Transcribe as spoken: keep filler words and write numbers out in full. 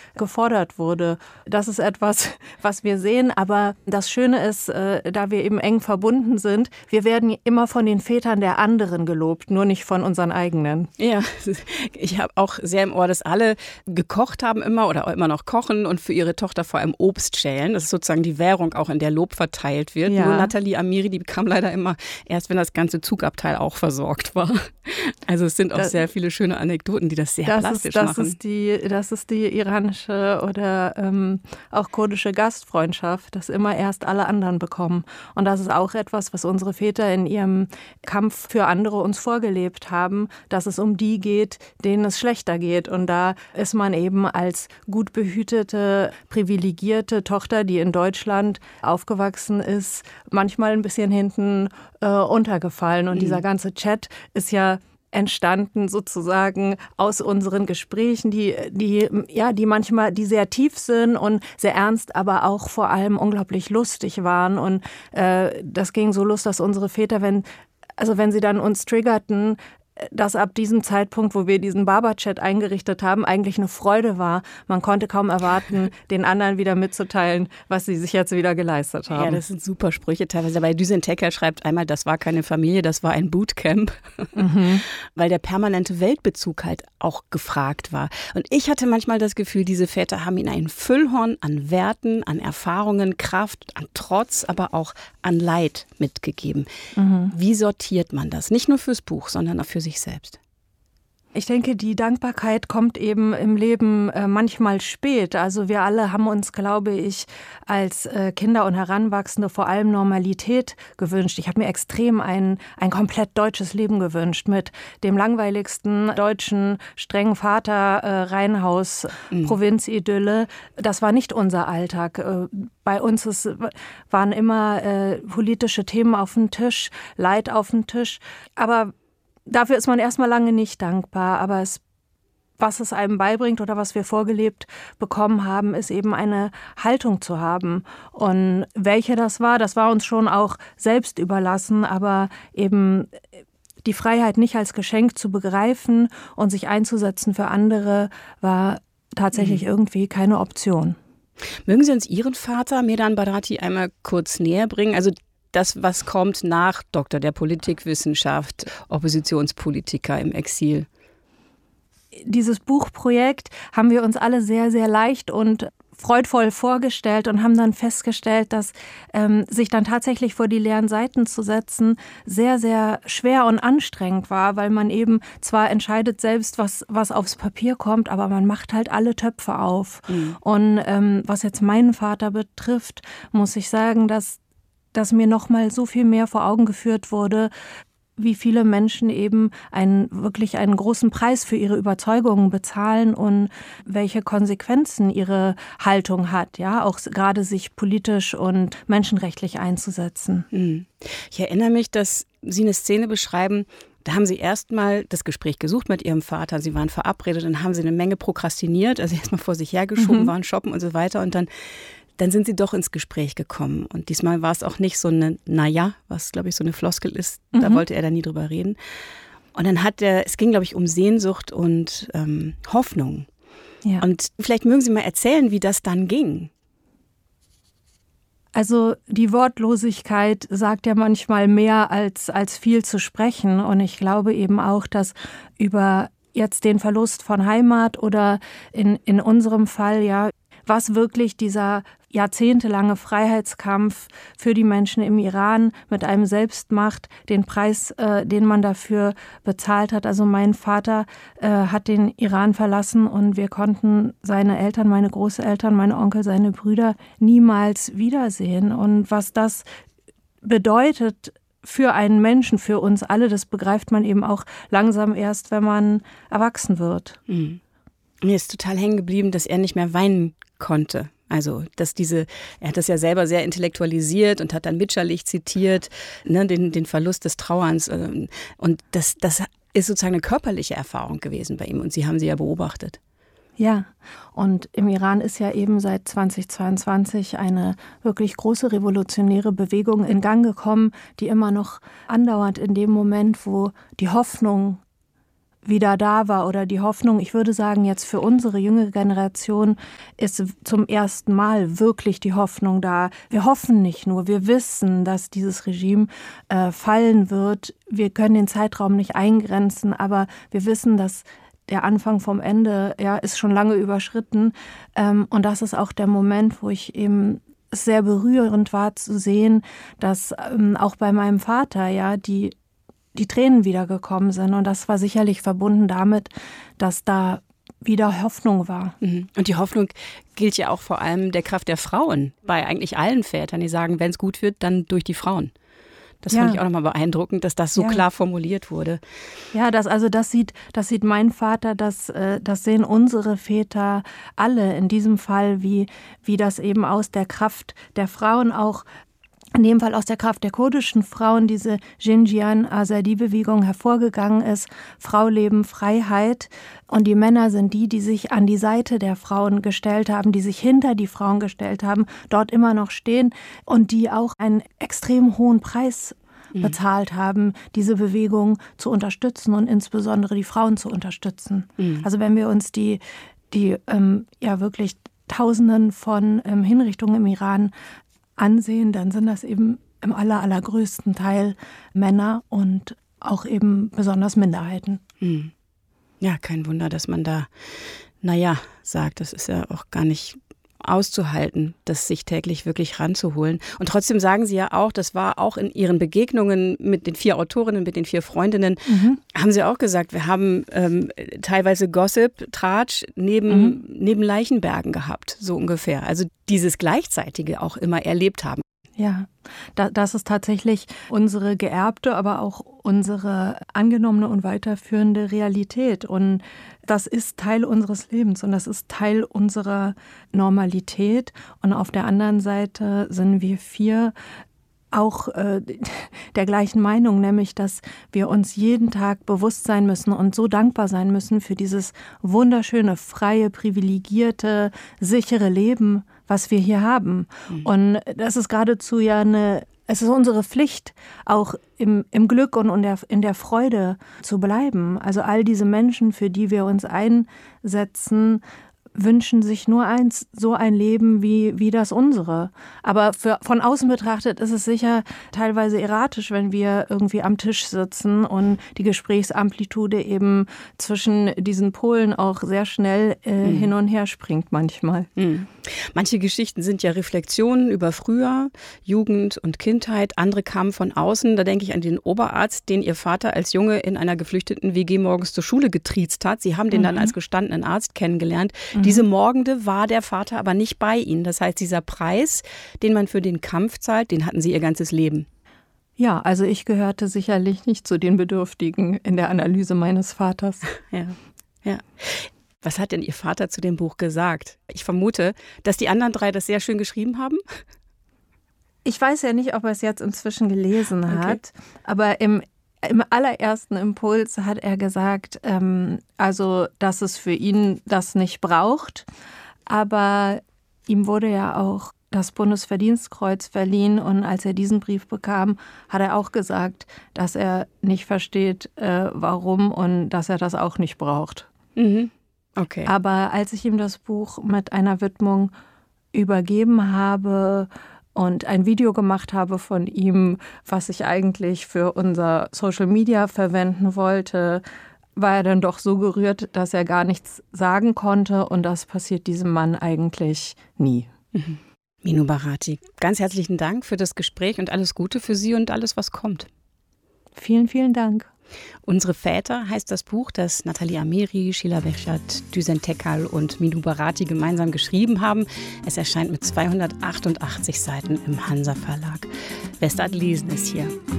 gefordert wurde. Das ist etwas, was wir sehen. Aber das Schöne ist, äh, da wir eben eng verbunden sind, wir werden immer von den Vätern der anderen gelobt, nur nicht von unseren eigenen. Ja, ich habe auch sehr im Ohr, dass alle gekocht haben immer oder auch immer noch kochen und für ihre Tochter vor allem Obst schälen. Das ist sozusagen die Währung, auch in der Lob verteilt wird. Ja. Nur Nathalie Amiri, die kam leider immer erst, wenn das ganze Zugabteil auch versorgt war. Also es sind auch das, sehr viele schöne Anekdoten, die das sehr das plastisch ist, das machen. Ist die, das ist die iranische oder ähm, auch kurdische Gastfreundschaft, dass immer erst alle anderen bekommen. Und das ist auch etwas, was unsere Väter in ihrem Kampf für andere uns vorgelebt haben, dass es um die geht, denen es schlechter geht. Und da ist man eben als gut behütete, privilegierte Tochter, die in Deutschland aufgewachsen ist, manchmal ein bisschen hinten äh, untergefallen. Und mhm. dieser ganze Chat ist ja entstanden sozusagen aus unseren Gesprächen, die, die, ja, die manchmal, die sehr tief sind und sehr ernst, aber auch vor allem unglaublich lustig waren. Und äh, das ging so los, dass unsere Väter, wenn, also wenn sie dann uns triggerten, dass ab diesem Zeitpunkt, wo wir diesen Baba-Chat eingerichtet haben, eigentlich eine Freude war. Man konnte kaum erwarten, den anderen wieder mitzuteilen, was sie sich jetzt wieder geleistet haben. Ja, das sind super Sprüche teilweise. Bei Düsen Tecker schreibt einmal, das war keine Familie, das war ein Bootcamp. Mhm. Weil der permanente Weltbezug halt auch gefragt war. Und ich hatte manchmal das Gefühl, diese Väter haben ihnen ein Füllhorn an Werten, an Erfahrungen, Kraft, an Trotz, aber auch an Leid mitgegeben. Mhm. Wie sortiert man das? Nicht nur fürs Buch, sondern auch für sich selbst. Ich denke, die Dankbarkeit kommt eben im Leben äh, manchmal spät. Also wir alle haben uns, glaube ich, als äh, Kinder und Heranwachsende vor allem Normalität gewünscht. Ich habe mir extrem ein, ein komplett deutsches Leben gewünscht mit dem langweiligsten deutschen strengen Vater, äh, Reihenhaus, mhm. Provinzidylle. Das war nicht unser Alltag. Äh, bei uns ist, waren immer äh, politische Themen auf dem Tisch, Leid auf dem Tisch. Aber dafür ist man erstmal lange nicht dankbar, aber es, was es einem beibringt oder was wir vorgelebt bekommen haben, ist eben eine Haltung zu haben. Und welche das war, das war uns schon auch selbst überlassen, aber eben die Freiheit nicht als Geschenk zu begreifen und sich einzusetzen für andere, war tatsächlich mhm. irgendwie keine Option. Mögen Sie uns Ihren Vater, Mehran Barati, einmal kurz näher bringen? Also das, was kommt nach Doktor der Politikwissenschaft, Oppositionspolitiker im Exil. Dieses Buchprojekt haben wir uns alle sehr, sehr leicht und freudvoll vorgestellt und haben dann festgestellt, dass ähm, sich dann tatsächlich vor die leeren Seiten zu setzen sehr, sehr schwer und anstrengend war, weil man eben zwar entscheidet selbst, was, was aufs Papier kommt, aber man macht halt alle Töpfe auf. Mhm. Und ähm, was jetzt meinen Vater betrifft, muss ich sagen, dass dass mir noch mal so viel mehr vor Augen geführt wurde, wie viele Menschen eben einen, wirklich einen großen Preis für ihre Überzeugungen bezahlen und welche Konsequenzen ihre Haltung hat, ja, auch gerade sich politisch und menschenrechtlich einzusetzen. Ich erinnere mich, dass Sie eine Szene beschreiben, da haben Sie erst mal das Gespräch gesucht mit Ihrem Vater, Sie waren verabredet, dann haben Sie eine Menge prokrastiniert, also erst mal vor sich hergeschoben, mhm. waren shoppen und so weiter und dann Dann sind sie doch ins Gespräch gekommen. Und diesmal war es auch nicht so eine, naja, was glaube ich so eine Floskel ist, mhm. da wollte er dann nie drüber reden. Und dann hat er, es ging glaube ich um Sehnsucht und ähm, Hoffnung. Ja. Und vielleicht mögen Sie mal erzählen, wie das dann ging. Also die Wortlosigkeit sagt ja manchmal mehr als, als viel zu sprechen. Und ich glaube eben auch, dass über jetzt den Verlust von Heimat oder in, in unserem Fall ja, was wirklich dieser jahrzehntelange Freiheitskampf für die Menschen im Iran mit einem selbst macht, den Preis, äh, den man dafür bezahlt hat. Also mein Vater äh, hat den Iran verlassen und wir konnten seine Eltern, meine Großeltern, meine Onkel, seine Brüder niemals wiedersehen. Und was das bedeutet für einen Menschen, für uns alle, das begreift man eben auch langsam erst, wenn man erwachsen wird. Mhm. Mir ist total hängen geblieben, dass er nicht mehr weinen konnte. Also, dass diese, er hat das ja selber sehr intellektualisiert und hat dann Mitscherlich zitiert, ne, den, den Verlust des Trauerns. Und das, das ist sozusagen eine körperliche Erfahrung gewesen bei ihm. Und Sie haben sie ja beobachtet. Ja, und im Iran ist ja eben seit zweitausendzweiundzwanzig eine wirklich große revolutionäre Bewegung in Gang gekommen, die immer noch andauert in dem Moment, wo die Hoffnung wieder da war oder die Hoffnung, ich würde sagen, jetzt für unsere jüngere Generation ist zum ersten Mal wirklich die Hoffnung da. Wir hoffen nicht nur, wir wissen, dass dieses Regime äh, fallen wird. Wir können den Zeitraum nicht eingrenzen, aber wir wissen, dass der Anfang vom Ende ja, ist schon lange überschritten. Ähm, und das ist auch der Moment, wo ich eben es sehr berührend war zu sehen, dass ähm, auch bei meinem Vater ja die die Tränen wiedergekommen sind. Und das war sicherlich verbunden damit, dass da wieder Hoffnung war. Und die Hoffnung gilt ja auch vor allem der Kraft der Frauen, bei eigentlich allen Vätern, die sagen, wenn es gut wird, dann durch die Frauen. Das ja. fand ich auch nochmal beeindruckend, dass das so ja. klar formuliert wurde. Ja, das, also das sieht, das sieht mein Vater, das, das sehen unsere Väter alle in diesem Fall, wie, wie das eben aus der Kraft der Frauen auch in dem Fall aus der Kraft der kurdischen Frauen diese Jinjian-Azadi-Bewegung hervorgegangen ist. Frau, Leben, Freiheit. Und die Männer sind die, die sich an die Seite der Frauen gestellt haben, die sich hinter die Frauen gestellt haben, dort immer noch stehen und die auch einen extrem hohen Preis bezahlt haben, diese Bewegung zu unterstützen und insbesondere die Frauen zu unterstützen. Mhm. Also wenn wir uns die, die ähm, ja wirklich Tausenden von ähm, Hinrichtungen im Iran ansehen, dann sind das eben im aller, allergrößten Teil Männer und auch eben besonders Minderheiten. Hm. Ja, kein Wunder, dass man da, naja, sagt, das ist ja auch gar nicht auszuhalten, das sich täglich wirklich ranzuholen. Und trotzdem sagen Sie ja auch, das war auch in Ihren Begegnungen mit den vier Autorinnen, mit den vier Freundinnen, mhm. haben Sie auch gesagt, wir haben ähm, teilweise Gossip, Tratsch neben, mhm. neben Leichenbergen gehabt, so ungefähr. Also dieses Gleichzeitige auch immer erlebt haben. Ja, da, das ist tatsächlich unsere geerbte, aber auch unsere angenommene und weiterführende Realität. Und das ist Teil unseres Lebens und das ist Teil unserer Normalität. Und auf der anderen Seite sind wir vier auch äh, der gleichen Meinung, nämlich, dass wir uns jeden Tag bewusst sein müssen und so dankbar sein müssen für dieses wunderschöne, freie, privilegierte, sichere Leben, was wir hier haben. Mhm. Und das ist geradezu ja eine, es ist unsere Pflicht, auch im, im Glück und in der, in der Freude zu bleiben. Also all diese Menschen, für die wir uns einsetzen, wünschen sich nur eins, so ein Leben wie, wie das unsere. Aber für, von außen betrachtet ist es sicher teilweise erratisch, wenn wir irgendwie am Tisch sitzen und die Gesprächsamplitude eben zwischen diesen Polen auch sehr schnell äh, mhm. hin und her springt manchmal. Mhm. Manche Geschichten sind ja Reflexionen über früher, Jugend und Kindheit. Andere kamen von außen. Da denke ich an den Oberarzt, den Ihr Vater als Junge in einer geflüchteten W G morgens zur Schule getriezt hat. Sie haben den mhm. dann als gestandenen Arzt kennengelernt. Mhm. Diese Morgende war der Vater aber nicht bei Ihnen. Das heißt, dieser Preis, den man für den Kampf zahlt, den hatten Sie Ihr ganzes Leben. Ja, also ich gehörte sicherlich nicht zu den Bedürftigen in der Analyse meines Vaters. Ja, ja. Was hat denn Ihr Vater zu dem Buch gesagt? Ich vermute, dass die anderen drei das sehr schön geschrieben haben. Ich weiß ja nicht, ob er es jetzt inzwischen gelesen hat, okay. aber im, im allerersten Impuls hat er gesagt, ähm, also dass es für ihn das nicht braucht, aber ihm wurde ja auch das Bundesverdienstkreuz verliehen und als er diesen Brief bekam, hat er auch gesagt, dass er nicht versteht, äh, warum und dass er das auch nicht braucht. Mhm. Okay. Aber als ich ihm das Buch mit einer Widmung übergeben habe und ein Video gemacht habe von ihm, was ich eigentlich für unser Social Media verwenden wollte, war er dann doch so gerührt, dass er gar nichts sagen konnte. Und das passiert diesem Mann eigentlich nie. Mhm. Minu Barati, ganz herzlichen Dank für das Gespräch und alles Gute für Sie und alles, was kommt. Vielen, vielen Dank. Unsere Väter heißt das Buch, das Nathalie Amiri, Sheila Behçet, Düsen Tekal und Minu Barati gemeinsam geschrieben haben. Es erscheint mit zweihundertachtundachtzig Seiten im Hansa Verlag. Westart lesen ist hier.